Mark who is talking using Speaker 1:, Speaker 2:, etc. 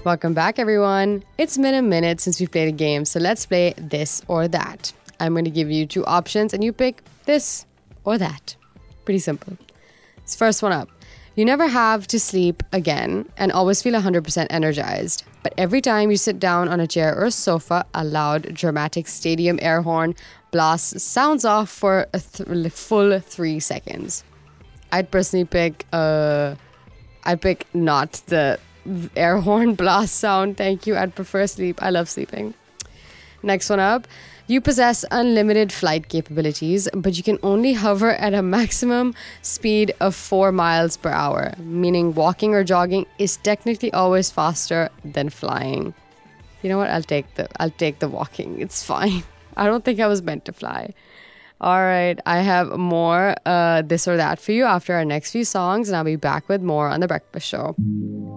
Speaker 1: Welcome back, everyone. It's been a minute since we played a game, so let's play this or that. I'm going to give you two options and you pick this or that. Pretty simple. This first one up. You never have to sleep again and always feel 100% energized. But every time you sit down on a chair or a sofa, a loud, dramatic stadium air horn blast sounds off for a full 3 seconds. I'd personally pick not the air horn blast sound. Thank you. I'd prefer sleep. I love sleeping. Next one up. You possess unlimited flight capabilities, but you can only hover at a maximum speed of 4 miles per hour, meaning walking or jogging is technically always faster than flying. You know what? I'll take the walking. It's fine. I don't think I was meant to fly. All right, I have more this or that for you after our next few songs, and I'll be back with more on The Breakfast Show.